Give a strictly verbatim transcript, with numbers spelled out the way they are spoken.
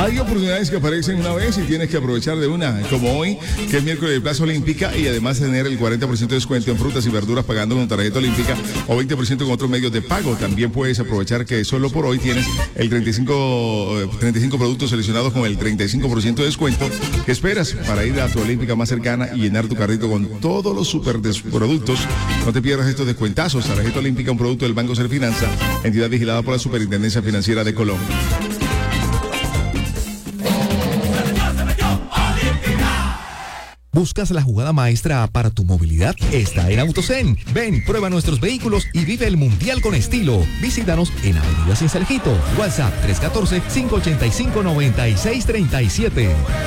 Hay oportunidades que aparecen una vez y tienes que aprovechar de una, como hoy, que es miércoles de Plaza Olímpica, y además tener el cuarenta por ciento de descuento en frutas y verduras pagando con tarjeta olímpica o veinte por ciento con otros medios de pago. También puedes aprovechar que solo por hoy tienes el treinta y cinco, treinta y cinco productos seleccionados con el treinta y cinco por ciento de descuento. ¿Qué esperas para ir a tu Olímpica más cercana y llenar tu carrito con todos los super productos? No te pierdas estos descuentazos. Tarjeta Olímpica, un producto del Banco Serfinanza, entidad vigilada por la Superintendencia Financiera de Colombia. ¿Buscas la jugada maestra para tu movilidad? Está en AutoZen. Ven, prueba nuestros vehículos y vive el mundial con estilo. Visítanos en Avenida Cincelejo. WhatsApp tres uno cuatro, cinco ocho cinco, nueve seis tres siete.